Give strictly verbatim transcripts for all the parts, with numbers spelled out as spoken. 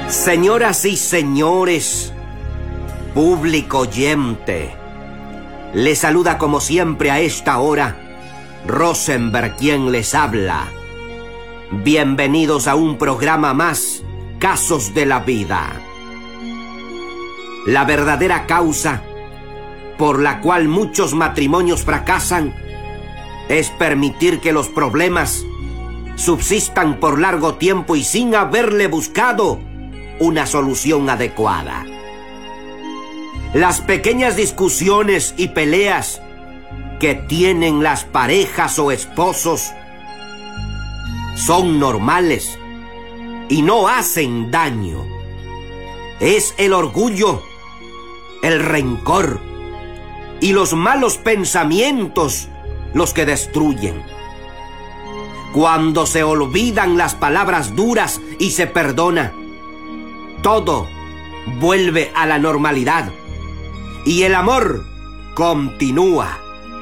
Señoras y señores, público oyente, les saluda como siempre a esta hora Rosenberg, quien les habla. Bienvenidos a un programa más, Casos de la Vida. La verdadera causa por la cual muchos matrimonios fracasan es permitir que los problemas subsistan por largo tiempo y sin haberle buscado una solución adecuada. Las pequeñas discusiones y peleas que tienen las parejas o esposos son normales y no hacen daño. Es el orgullo, el rencor y los malos pensamientos los que destruyen. Cuando se olvidan las palabras duras y se perdona, todo vuelve a la normalidad y el amor continúa.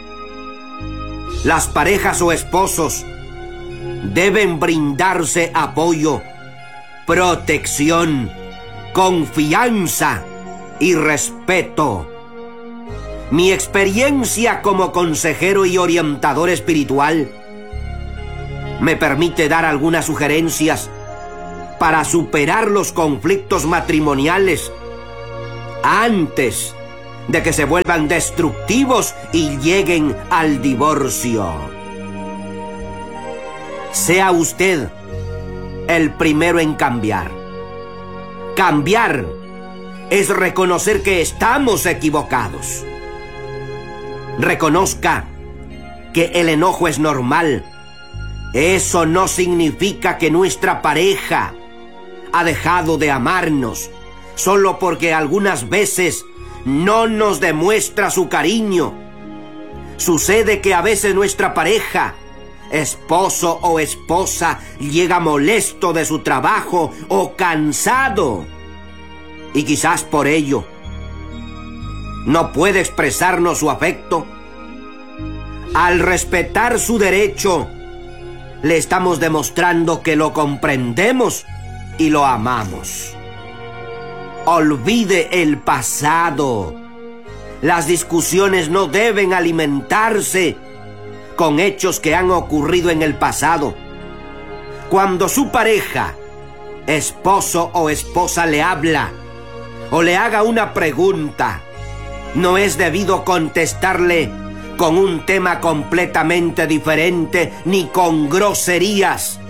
Las parejas o esposos deben brindarse apoyo, protección, confianza y respeto. Mi experiencia como consejero y orientador espiritual me permite dar algunas sugerencias para superar los conflictos matrimoniales antes de que se vuelvan destructivos y lleguen al divorcio. Sea usted el primero en cambiar. Cambiar es reconocer que estamos equivocados. Reconozca que el enojo es normal. Eso no significa que nuestra pareja ha dejado de amarnos solo porque algunas veces no nos demuestra su cariño. Sucede que a veces nuestra pareja, esposo o esposa, llega molesto de su trabajo o cansado y quizás por ello no puede expresarnos su afecto. Al respetar su derecho, le estamos demostrando que lo comprendemos y lo amamos. Olvide el pasado. Las discusiones no deben alimentarse con hechos que han ocurrido en el pasado. Cuando su pareja, esposo o esposa, le habla o le haga una pregunta, no es debido contestarle con un tema completamente diferente ni con groserías.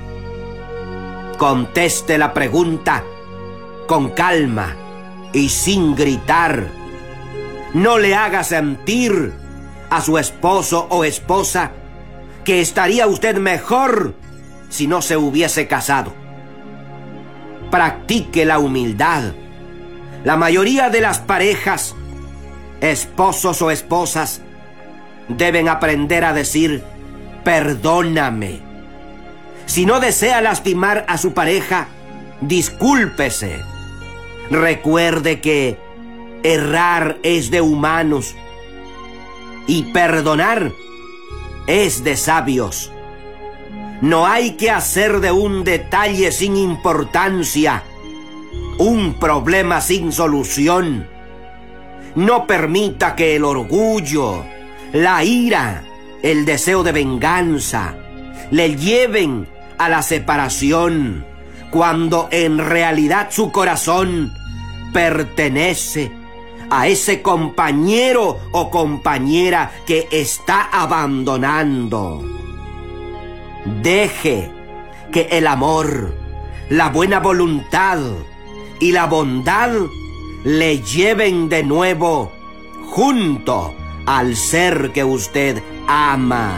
Conteste la pregunta con calma y sin gritar. No le haga sentir a su esposo o esposa que estaría usted mejor si no se hubiese casado. Practique la humildad. La mayoría de las parejas, esposos o esposas, deben aprender a decir perdóname. Si no desea lastimar a su pareja, discúlpese. Recuerde que errar es de humanos y perdonar es de sabios. No hay que hacer de un detalle sin importancia un problema sin solución. No permita que el orgullo, la ira, el deseo de venganza le lleven a la separación, cuando en realidad su corazón pertenece a ese compañero o compañera que está abandonando. Deje que el amor, la buena voluntad y la bondad le lleven de nuevo junto al ser que usted ama.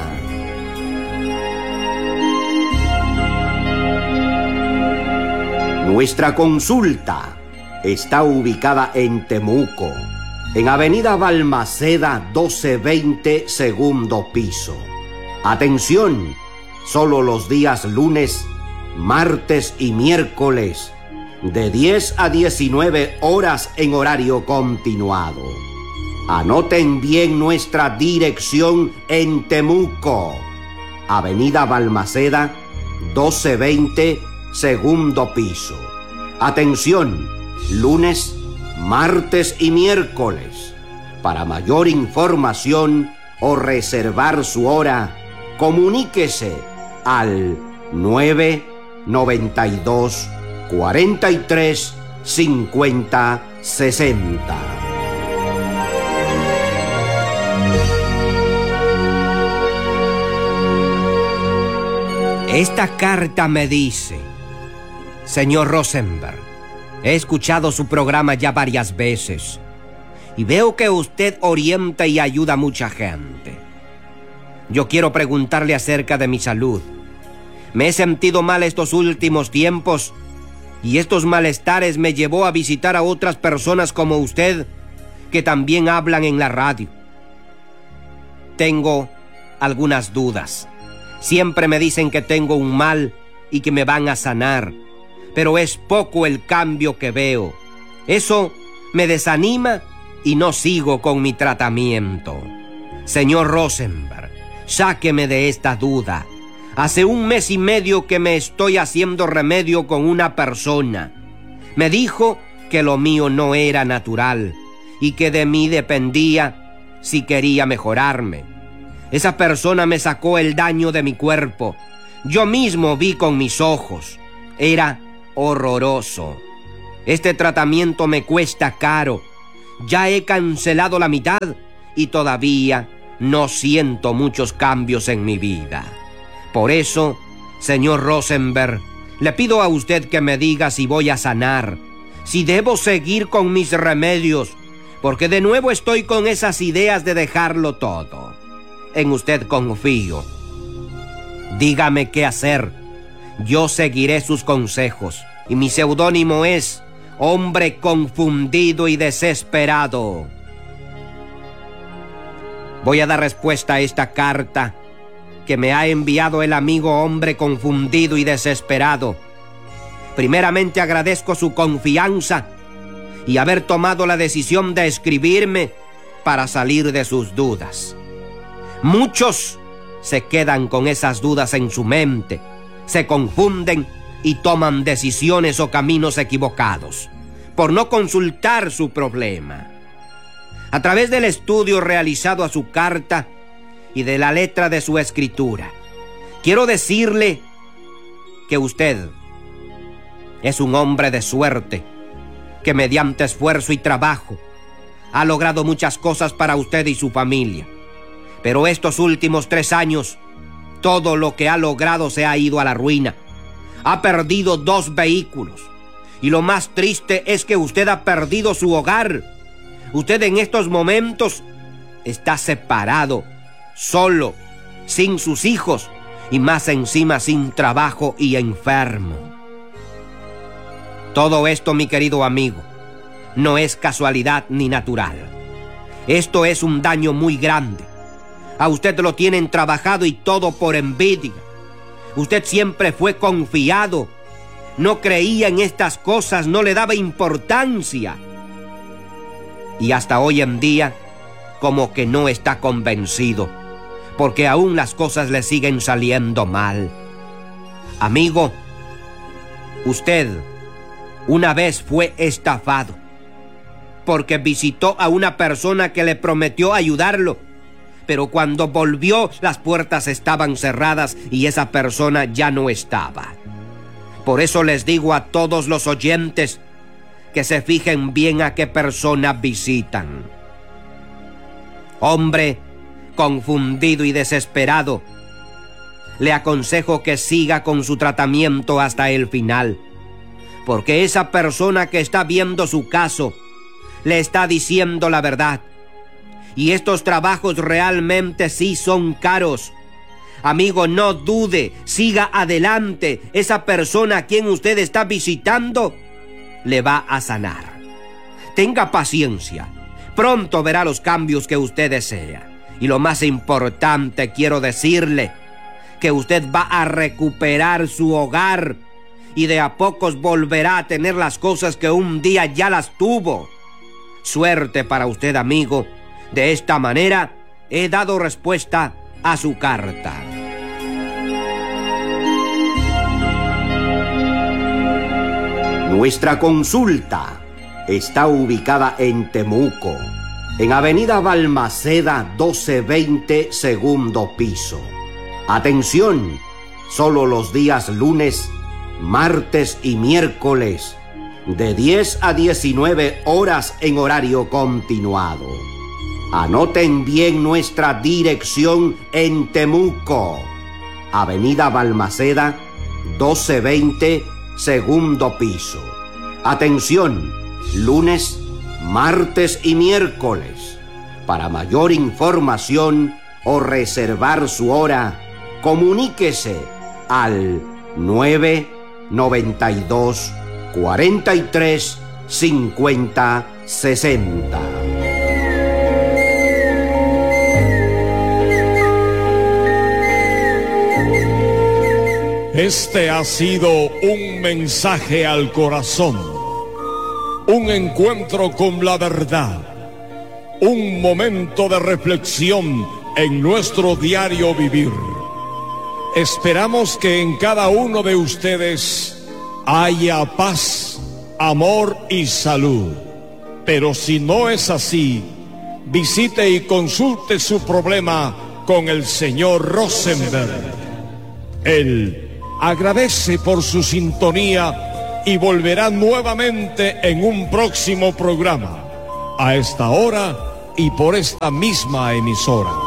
Nuestra consulta está ubicada en Temuco, en Avenida Balmaceda doce veinte, segundo piso. Atención, solo los días lunes, martes y miércoles, de diez a diecinueve horas en horario continuado. Anoten bien nuestra dirección en Temuco, Avenida Balmaceda doce veinte, segundo piso. Atención, lunes, martes y miércoles. Para mayor información o reservar su hora, comuníquese al nueve noventa y dos, cuarenta y tres, cincuenta, sesenta. Esta carta me dice: señor Rosenberg, he escuchado su programa ya varias veces y veo que usted orienta y ayuda a mucha gente. Yo quiero preguntarle acerca de mi salud. Me he sentido mal estos últimos tiempos y estos malestares me llevó a visitar a otras personas como usted que también hablan en la radio. Tengo algunas dudas. Siempre me dicen que tengo un mal y que me van a sanar, pero es poco el cambio que veo. Eso me desanima y no sigo con mi tratamiento. Señor Rosenberg, sáqueme de esta duda. Hace un mes y medio que me estoy haciendo remedio con una persona. Me dijo que lo mío no era natural y que de mí dependía si quería mejorarme. Esa persona me sacó el daño de mi cuerpo. Yo mismo vi con mis ojos. Era horroroso. Este tratamiento me cuesta caro. Ya he cancelado la mitad y todavía no siento muchos cambios en mi vida. Por eso, señor Rosenberg, le pido a usted que me diga si voy a sanar, si debo seguir con mis remedios, porque de nuevo estoy con esas ideas de dejarlo todo. En usted confío. Dígame qué hacer. Yo seguiré sus consejos. Y mi seudónimo es Hombre Confundido y Desesperado. Voy a dar respuesta a esta carta que me ha enviado el amigo Hombre Confundido y Desesperado. Primeramente agradezco su confianza y haber tomado la decisión de escribirme para salir de sus dudas. Muchos se quedan con esas dudas en su mente, se confunden y toman decisiones o caminos equivocados por no consultar su problema. A través del estudio realizado a su carta y de la letra de su escritura, quiero decirle que usted es un hombre de suerte, que mediante esfuerzo y trabajo ha logrado muchas cosas para usted y su familia. Pero estos últimos tres años, todo lo que ha logrado se ha ido a la ruina. Ha perdido dos vehículos. Y lo más triste es que usted ha perdido su hogar. Usted en estos momentos está separado, solo, sin sus hijos y más encima sin trabajo y enfermo. Todo esto, mi querido amigo, no es casualidad ni natural. Esto es un daño muy grande. A usted lo tienen trabajado y todo por envidia. Usted siempre fue confiado. No creía en estas cosas, no le daba importancia. Y hasta hoy en día, como que no está convencido, porque aún las cosas le siguen saliendo mal. Amigo, usted una vez fue estafado, porque visitó a una persona que le prometió ayudarlo. Pero cuando volvió, las puertas estaban cerradas y esa persona ya no estaba. Por eso les digo a todos los oyentes que se fijen bien a qué persona visitan. Hombre confundido y desesperado, le aconsejo que siga con su tratamiento hasta el final, porque esa persona que está viendo su caso le está diciendo la verdad. Y estos trabajos realmente sí son caros. Amigo, no dude, siga adelante. Esa persona a quien usted está visitando le va a sanar. Tenga paciencia. Pronto verá los cambios que usted desea. Y lo más importante, quiero decirle que usted va a recuperar su hogar y de a pocos volverá a tener las cosas que un día ya las tuvo. Suerte para usted, amigo. De esta manera he dado respuesta a su carta. Nuestra consulta está ubicada en Temuco, en Avenida Balmaceda doce veinte, segundo piso. Atención, solo los días lunes, martes y miércoles, de diez a diecinueve horas en horario continuado. Anoten bien nuestra dirección en Temuco, Avenida Balmaceda doce veinte, segundo piso. Atención, lunes, martes y miércoles. Para mayor información o reservar su hora, comuníquese al nueve noventa y dos, cuarenta y tres, cincuenta, sesenta. Este ha sido un mensaje al corazón, un encuentro con la verdad, un momento de reflexión en nuestro diario vivir. Esperamos que en cada uno de ustedes haya paz, amor y salud. Pero si no es así, visite y consulte su problema con el señor Rosenberg. Él agradece por su sintonía y volverá nuevamente en un próximo programa, a esta hora y por esta misma emisora.